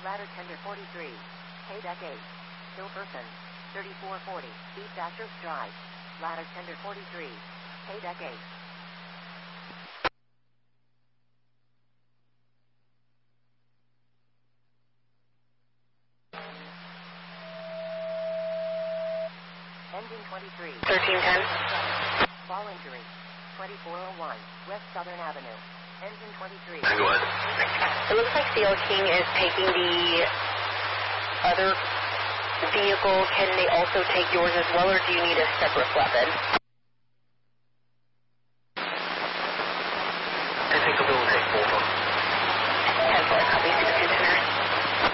ladder tender 43, K-Deck 8, Hilferson, 3440, East Actress Drive, ladder tender 43, K-Deck 8. Engine 23. 1310. Fall injury. 2401 West Southern Avenue. Engine 23. Go ahead. It looks like CL King is taking the other vehicle. Can they also take yours as well, or do you need a separate weapon?